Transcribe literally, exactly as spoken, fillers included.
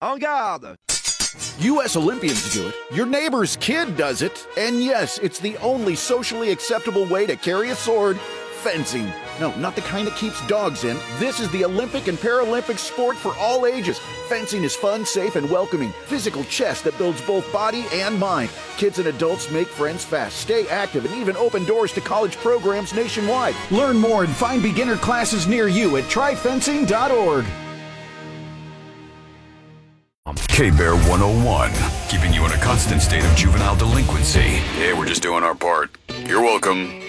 En garde! U S Olympians do it. Your neighbor's kid does it. And yes, it's the only socially acceptable way to carry a sword. Fencing. No, not the kind that keeps dogs in. This is the Olympic and Paralympic sport for all ages. Fencing is fun, safe, and welcoming. Physical chess that builds both body and mind. Kids and adults make friends fast, stay active, and even open doors to college programs nationwide. Learn more and find beginner classes near you at try fencing dot org. K-Bear one oh one, keeping you in a constant state of juvenile delinquency. Yeah, we're just doing our part. You're welcome.